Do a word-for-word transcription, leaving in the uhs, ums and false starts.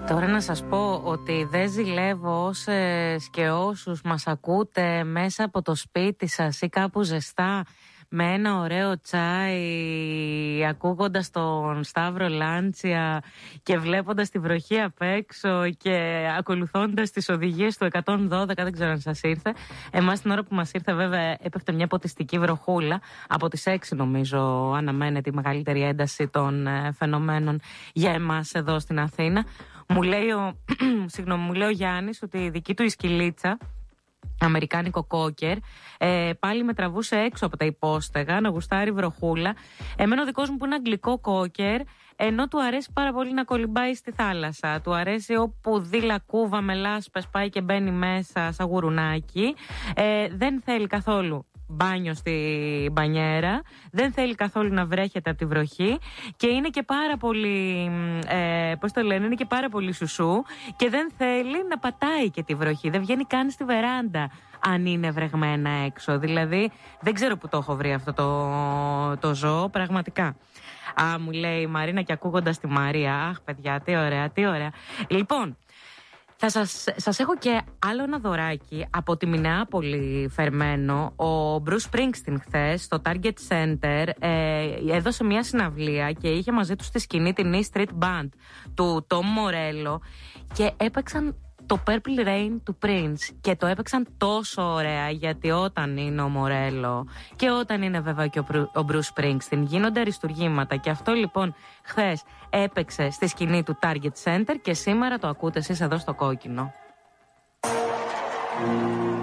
Τώρα να σας πω ότι δεν ζηλεύω όσες και όσους μας ακούτε μέσα από το σπίτι σας ή κάπου ζεστά με ένα ωραίο τσάι, ακούγοντας τον Σταύρο Λάντσια και βλέποντας τη βροχή απ' έξω και ακολουθώντας τις οδηγίες του εκατόν δώδεκα, δεν ξέρω αν σας ήρθε. Εμάς την ώρα που μας ήρθε βέβαια έπεφτε μια ποτιστική βροχούλα. Από τις έξι νομίζω αναμένεται η μεγαλύτερη ένταση των φαινομένων για εμάς εδώ στην Αθήνα. Μου λέει ο, συγγνώμη, μου λέει ο Γιάννης ότι η δική του η σκυλίτσα, αμερικάνικο κόκερ, ε, πάλι με τραβούσε έξω από τα υπόστεγα να γουστάρει βροχούλα. Εμένα ο δικός μου που είναι αγγλικό κόκερ, ενώ του αρέσει πάρα πολύ να κολυμπάει στη θάλασσα, του αρέσει όπου δει λακκούβα με λάσπες πάει και μπαίνει μέσα σαν γουρουνάκι, ε, δεν θέλει καθόλου μπάνιο στη μπανιέρα, δεν θέλει καθόλου να βρέχεται από τη βροχή και είναι και πάρα πολύ, ε, πώς το λένε, είναι και πάρα πολύ σουσού και δεν θέλει να πατάει και τη βροχή, δεν βγαίνει καν στη βεράντα αν είναι βρεγμένα έξω. Δηλαδή δεν ξέρω που το έχω βρει αυτό το, το ζώο πραγματικά. Α, μου λέει η Μαρίνα και ακούγοντας τη Μαρία, αχ παιδιά, τι ωραία, τι ωραία. Λοιπόν, θα σας, σας έχω και άλλο ένα δωράκι από τη Μινεάπολη φερμένο. Ο Bruce Springsteen χθες στο Target Center ε, έδωσε μια συναυλία και είχε μαζί του στη σκηνή την E Street Band του Tom Morello και έπαιξαν το Purple Rain του Prince και το έπαιξαν τόσο ωραία, γιατί όταν είναι ο Μορέλο και όταν είναι βέβαια και ο Bruce Springsteen γίνονται αριστουργήματα, και αυτό λοιπόν χθες έπαιξε στη σκηνή του Target Center και σήμερα το ακούτε εσείς εδώ στο Κόκκινο.